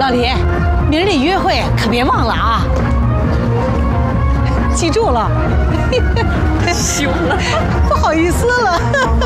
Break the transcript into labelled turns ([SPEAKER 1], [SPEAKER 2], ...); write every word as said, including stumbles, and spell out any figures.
[SPEAKER 1] 老李，明儿的约会可别忘了啊！记住了。
[SPEAKER 2] 羞了，
[SPEAKER 1] 不好意思了。